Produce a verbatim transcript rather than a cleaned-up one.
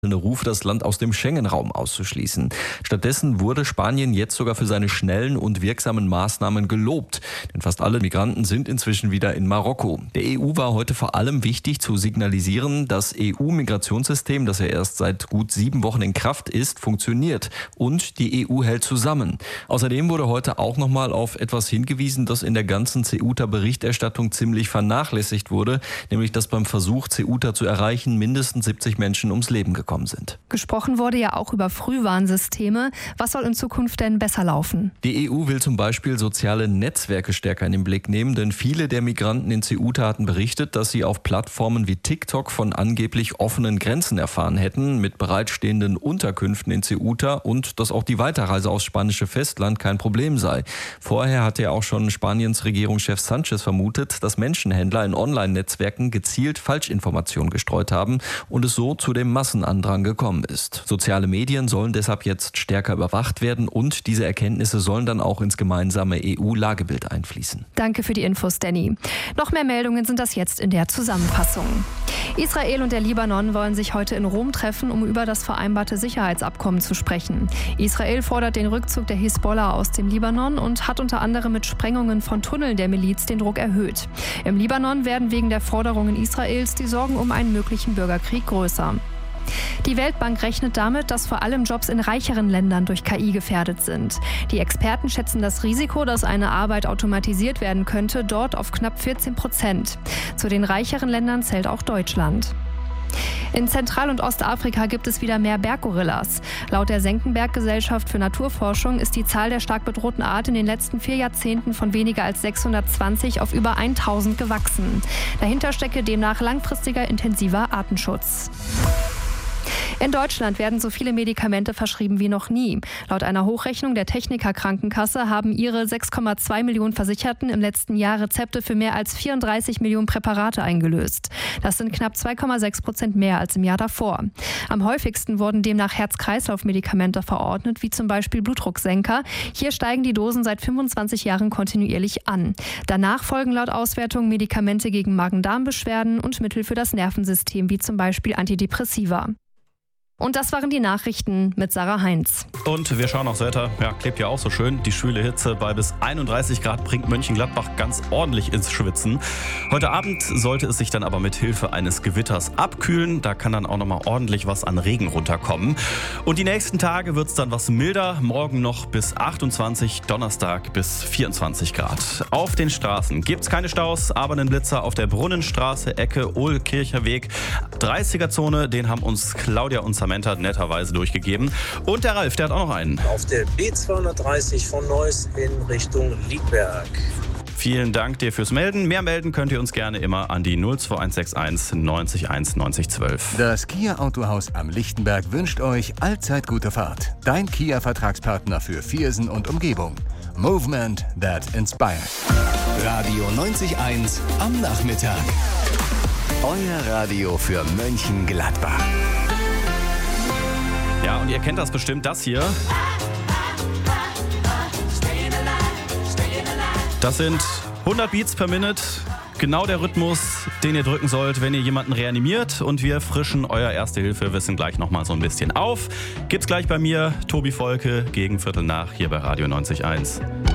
Rufe, das Land aus dem Schengen-Raum auszuschließen. Stattdessen wurde Spanien jetzt sogar für seine schnellen und wirksamen Maßnahmen gelobt. Denn fast alle Migranten sind inzwischen wieder in Marokko. Der E U war heute vor allem wichtig zu signalisieren, das E U-Migrationssystem, das ja erst seit gut sieben Wochen in Kraft ist, funktioniert. Und die E U hält zusammen. Außerdem wurde heute auch nochmal auf etwas hingewiesen, das in der ganzen Ceuta-Berichterstattung ziemlich vernachlässigt wurde. Nämlich, dass beim Versuch, Ceuta zu erreichen, mindestens siebzig Menschen ums Leben gekommen sind. Gesprochen wurde ja auch über Frühwarnsysteme. Was soll in Zukunft denn besser laufen? Die E U will zum Beispiel soziale Netzwerke stärker in den Blick nehmen, denn viele der Migranten in Ceuta hatten berichtet, dass sie auf Plattformen wie TikTok von angeblich offenen Grenzen erfahren hätten, mit bereitstehenden Unterkünften in Ceuta und dass auch die Weiterreise aufs spanische Festland kein Problem sei. Vorher hatte ja auch schon Spaniens Regierungschef Sanchez vermutet, dass Menschenhändler in Online-Netzwerken gezielt Falschinformationen gestreut haben und es so zu dem Massenandrang gekommen ist. Soziale Medien sollen deshalb jetzt stärker überwacht werden und diese Erkenntnisse sollen dann auch ins gemeinsame E U-Lagebild einfließen. Danke für die Infos, Danny. Noch mehr Meldungen sind das jetzt in der Zusammenfassung. Israel und der Libanon wollen sich heute in Rom treffen, um über das vereinbarte Sicherheitsabkommen zu sprechen. Israel fordert den Rückzug der Hisbollah aus dem Libanon und hat unter anderem mit Sprengungen von Tunneln der Miliz den Druck erhöht. Im Libanon werden wegen der Forderungen Israels die Sorgen um einen möglichen Bürgerkrieg größer. Die Weltbank rechnet damit, dass vor allem Jobs in reicheren Ländern durch K I gefährdet sind. Die Experten schätzen das Risiko, dass eine Arbeit automatisiert werden könnte, dort auf knapp vierzehn Prozent. Zu den reicheren Ländern zählt auch Deutschland. In Zentral- und Ostafrika gibt es wieder mehr Berggorillas. Laut der Senckenberg-Gesellschaft für Naturforschung ist die Zahl der stark bedrohten Art in den letzten vier Jahrzehnten von weniger als sechshundertzwanzig auf über tausend gewachsen. Dahinter stecke demnach langfristiger intensiver Artenschutz. In Deutschland werden so viele Medikamente verschrieben wie noch nie. Laut einer Hochrechnung der Techniker Krankenkasse haben ihre sechs Komma zwei Millionen Versicherten im letzten Jahr Rezepte für mehr als vierunddreißig Millionen Präparate eingelöst. Das sind knapp zwei Komma sechs Prozent mehr als im Jahr davor. Am häufigsten wurden demnach Herz-Kreislauf-Medikamente verordnet, wie zum Beispiel Blutdrucksenker. Hier steigen die Dosen seit fünfundzwanzig Jahren kontinuierlich an. Danach folgen laut Auswertung Medikamente gegen Magen-Darm-Beschwerden und Mittel für das Nervensystem, wie zum Beispiel Antidepressiva. Und das waren die Nachrichten mit Sarah Heinz. Und wir schauen aufs Wetter. Ja, klebt ja auch so schön. Die schwüle Hitze bei bis einunddreißig Grad bringt Mönchengladbach ganz ordentlich ins Schwitzen. Heute Abend sollte es sich dann aber mit Hilfe eines Gewitters abkühlen. Da kann dann auch nochmal ordentlich was an Regen runterkommen. Und die nächsten Tage wird es dann was milder. Morgen noch bis achtundzwanzig, Donnerstag bis vierundzwanzig Grad. Auf den Straßen gibt es keine Staus, aber einen Blitzer auf der Brunnenstraße, Ecke Ohlkircher Weg. dreißiger-Zone, den haben uns Claudia und Samantha netterweise durchgegeben. Und der Ralf, der hat auch noch einen. Auf der B zweihundertdreißig von Neuss in Richtung Liedberg. Vielen Dank dir fürs Melden. Mehr melden könnt ihr uns gerne immer an die null zwei eins sechs eins neunzig eins neunzig zwölf. Das Kia Autohaus am Lichtenberg wünscht euch allzeit gute Fahrt. Dein Kia-Vertragspartner für Viersen und Umgebung. Movement that inspires. Radio neunzig eins am Nachmittag. Euer Radio für Mönchengladbach. Ja, und ihr kennt das bestimmt, das hier. Das sind hundert Beats per Minute. Genau der Rhythmus, den ihr drücken sollt, wenn ihr jemanden reanimiert. Und wir frischen euer Erste-Hilfe-Wissen gleich nochmal so ein bisschen auf. Gibt's gleich bei mir, Tobi Volke, gegen Viertel nach hier bei Radio neunzig eins.